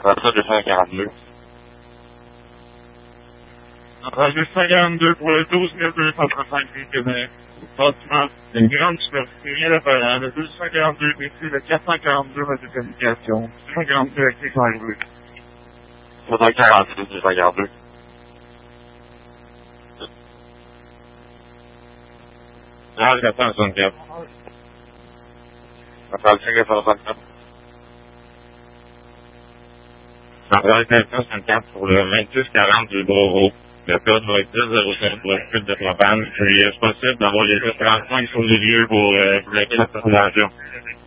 Central 242. Central 242 pour le 12 235 Québec. Bâtiment d'une grande superficie, rien d'apparent. Le 242 ici, le 442 radio-communication. 242 actifs en arrivée. 242, 242. Central 464. Central 564. Central 464 pour le 2640 du Bravo. Le code va être 1007 pour la fuite de propane. Puis, est-ce possible d'avoir les 35 sur les lieux pour bloquer la circulation?